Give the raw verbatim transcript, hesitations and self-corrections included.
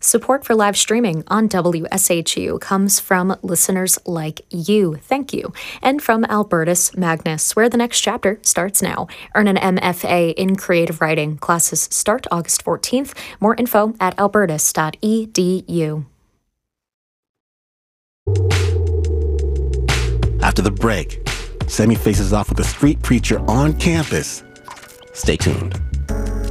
Support for live streaming on W S H U comes from listeners like you. Thank you. And from Albertus Magnus, where the next chapter starts now. Earn an M F A in creative writing. Classes start August fourteenth. More info at albertus dot e d u. After the break, Semi faces off with a street preacher on campus. Stay tuned.